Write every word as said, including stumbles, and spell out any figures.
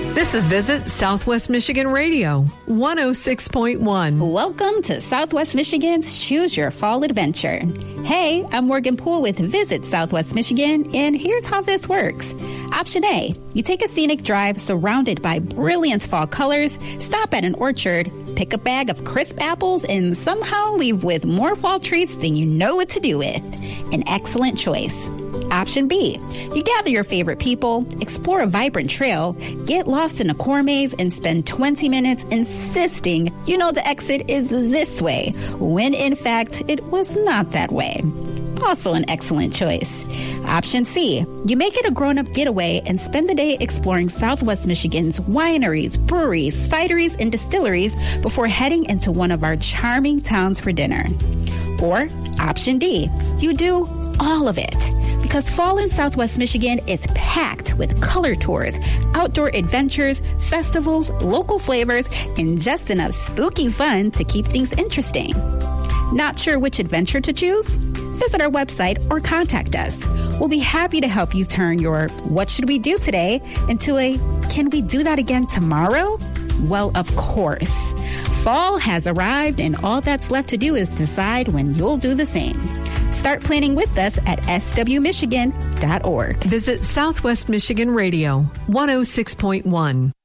This is Visit Southwest Michigan Radio, one oh six point one. Welcome to Southwest Michigan's Choose Your Fall Adventure. Hey, I'm Morgan Poole with Visit Southwest Michigan, and here's how this works. Option A, you take a scenic drive surrounded by brilliant fall colors, stop at an orchard, pick a bag of crisp apples, and somehow leave with more fall treats than you know what to do with. An excellent choice. Option B, you gather your favorite people, explore a vibrant trail, get lost in a core maze, and spend twenty minutes insisting you know the exit is this way, when in fact it was not that way. Also an excellent choice. Option C, you make it a grown-up getaway and spend the day exploring Southwest Michigan's wineries, breweries, cideries, and distilleries before heading into one of our charming towns for dinner. Or Option D, you do all of it. Because fall in Southwest Michigan is packed with color tours, outdoor adventures, festivals, local flavors, and just enough spooky fun to keep things interesting. Not sure which adventure to choose? Visit our website or contact us. We'll be happy to help you turn your "what should we do today" into a "can we do that again tomorrow?" Well, of course. Fall has arrived, and all that's left to do is decide when you'll do the same. Start planning with us at s w michigan dot org. Visit Southwest Michigan Radio, one oh six point one.